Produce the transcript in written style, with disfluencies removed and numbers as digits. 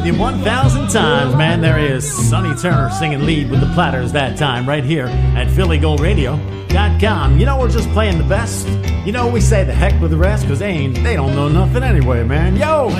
with you 1,000 times, man. There is Sonny Turner singing lead with the Platters that time right here at PhillyGoldRadio.com. You know, we're just playing the best. You know, we say the heck with the rest because they don't know nothing anyway, man. Yo!